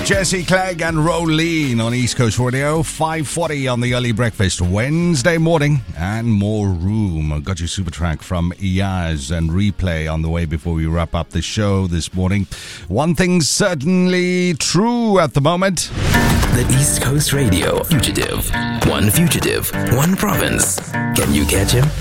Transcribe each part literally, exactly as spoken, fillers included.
Jesse Clegg and Rolene on East Coast Radio, five forty on the early breakfast Wednesday morning, and more room. I got your super track from Iyaz and replay on the way before we wrap up the show this morning. One thing's certainly true at the moment. The East Coast Radio Fugitive. One fugitive, one province. Can you catch him?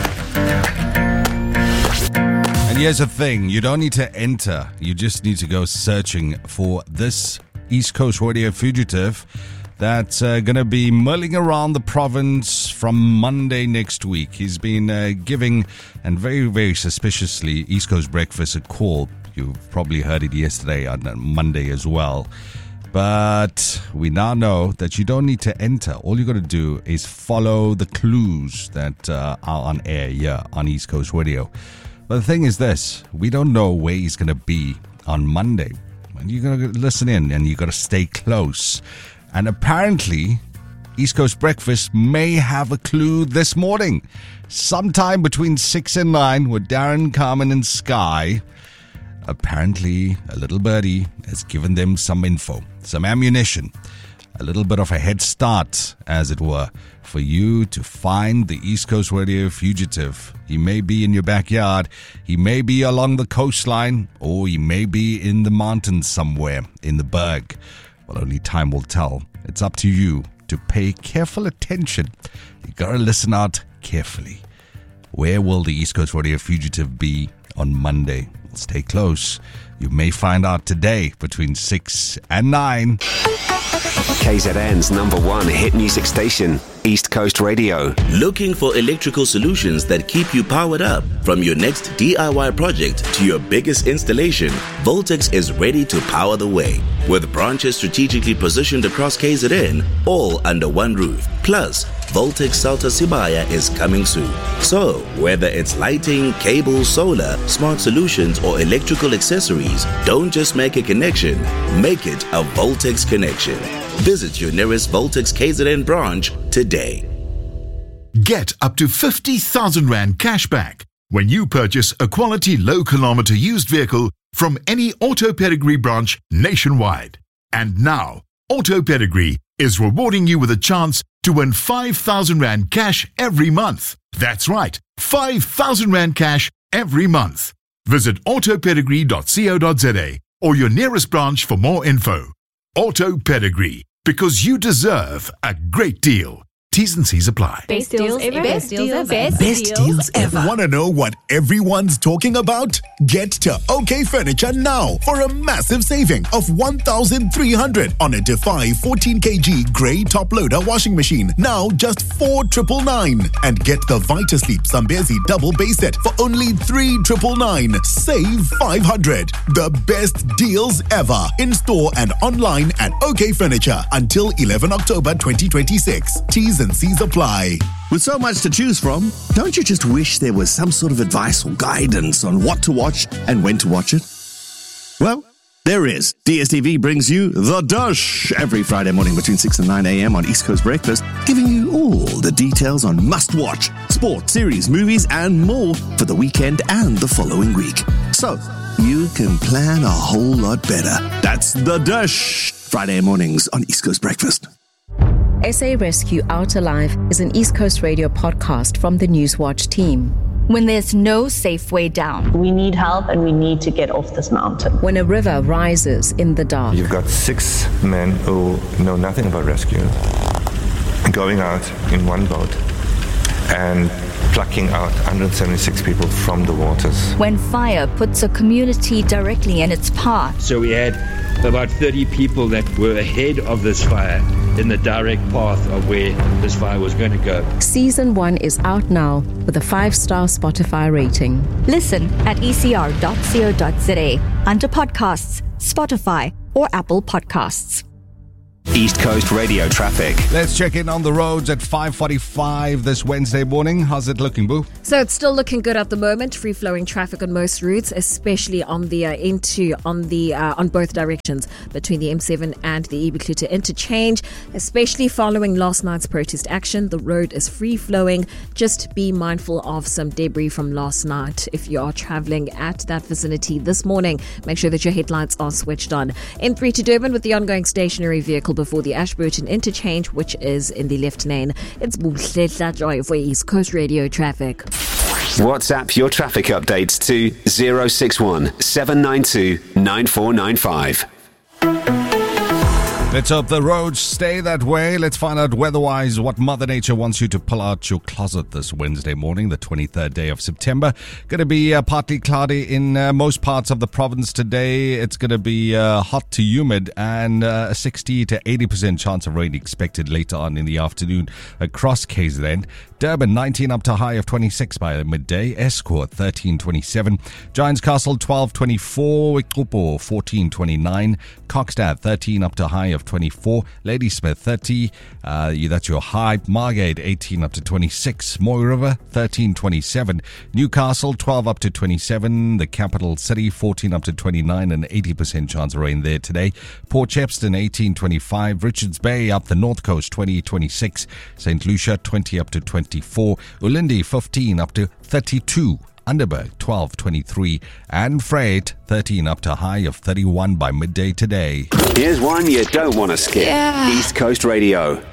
And here's the thing, you don't need to enter, you just need to go searching for this East Coast Radio fugitive that's uh, going to be mulling around the province from Monday next week. He's been uh, giving, and very, very suspiciously, East Coast Breakfast a call. You've probably heard it yesterday on Monday as well. But we now know that you don't need to enter. All you got to do is follow the clues that uh, are on air here on East Coast Radio. But the thing is this, we don't know where he's going to be on Monday. And you got to listen in and you got to stay close. And apparently, East Coast Breakfast may have a clue this morning. Sometime between six and nine with Darren, Carmen and Sky. Apparently, a little birdie has given them some info, some ammunition, a little bit of a head start, as it were, for you to find the East Coast Radio fugitive. He may be in your backyard, he may be along the coastline, or he may be in the mountains somewhere in the Berg. Well, only time will tell. It's up to you to pay careful attention. You gotta listen out carefully. Where will the East Coast Radio fugitive be on Monday? Stay close. You may find out today between six and nine. K Z N's number one hit music station, East Coast Radio. Looking for electrical solutions that keep you powered up? From your next D I Y project to your biggest installation, Voltex is ready to power the way. With branches strategically positioned across K Z N, all under one roof. Plus, Voltex Salta Sibaya is coming soon. So, whether it's lighting, cable, solar, smart solutions, or electrical accessories, don't just make a connection, make it a Voltex connection. Visit your nearest Voltex K Z N branch today. Get up to fifty thousand rand cash back when you purchase a quality low-kilometer used vehicle from any Auto Pedigree branch nationwide. And now, Auto Pedigree is rewarding you with a chance to win five thousand rand cash every month. That's right, five thousand rand cash every month. Visit auto pedigree dot co dot za or your nearest branch for more info. Auto Pedigree, because you deserve a great deal. T's and C's apply. Best deals ever. Best deals ever. Best, Best deals ever. Want to know what everyone's talking about? Get to OK Furniture now for a massive saving of one thousand three hundred dollars on a Defy fourteen kilogram grey top loader washing machine. Now just four thousand nine hundred dollars. And get the Vitasleep Zambezi double base set for only three thousand nine hundred dollars. Save five hundred dollars. The best deals ever. In store and online at OK Furniture until eleventh of October twenty twenty-six. T's and C's apply. With so much to choose from, don't you just wish there was some sort of advice or guidance on what to watch and when to watch it? Well, there is. D S T V brings you The Dush every Friday morning between six and nine a.m. on East Coast Breakfast, giving you all the details on must-watch, sport, series, movies, and more for the weekend and the following week. So, you can plan a whole lot better. That's The Dush, Friday mornings on East Coast Breakfast. S A Rescue Out Alive is an East Coast Radio podcast from the Newswatch team. When there's no safe way down. We need help and we need to get off this mountain. When a river rises in the dark. You've got six men who know nothing about rescue going out in one boat and plucking out one hundred seventy-six people from the waters. When fire puts a community directly in its path. So we had about thirty people that were ahead of this fire in the direct path of where this fire was going to go. Season one is out now with a five-star Spotify rating. Listen at e c r dot co dot za under podcasts, Spotify, or Apple Podcasts. East Coast Radio traffic. Let's check in on the roads at five forty-five this Wednesday morning. How's it looking, Boo? So it's still looking good at the moment. Free-flowing traffic on most routes, especially on the uh, into on the uh, on both directions between the M seven and the Ibikluta interchange. Especially following last night's protest action, the road is free-flowing. Just be mindful of some debris from last night if you are travelling at that vicinity this morning. Make sure that your headlights are switched on. N three to Durban with the ongoing stationary vehicle before the Ashburton interchange, which is in the left lane. It's Buhle Joy for East Coast Radio traffic. WhatsApp your traffic updates to zero six one seven nine two nine four nine five. Let's hope the roads stay that way. Let's find out weather-wise what Mother Nature wants you to pull out your closet this Wednesday morning, the twenty-third day of September. Going to be uh, partly cloudy in uh, most parts of the province today. It's going to be uh, hot to humid and uh, a sixty to eighty percent chance of rain expected later on in the afternoon across K Z N. Durban nineteen up to high of twenty-six by midday. Escourt thirteen twenty-seven. Giants Castle twelve twenty-four. Ikupo fourteen twenty-nine. Kokstad thirteen up to high of twenty-four. Ladysmith thirty. Uh, that's your high. Margate eighteen up to twenty-six. Moy River thirteen twenty-seven. Newcastle twelve up to twenty-seven. The capital city fourteen up to twenty-nine and eighty percent chance of rain there today. Port Shepstone eighteen twenty-five. Richards Bay up the north coast twenty twenty-six. Saint Lucia twenty up to twenty-four. Ulindi fifteen up to thirty-two. Underberg twelve twenty-three. And Freight thirteen up to high of thirty-one by midday today. Here's one you don't want to skip. Yeah. East Coast Radio.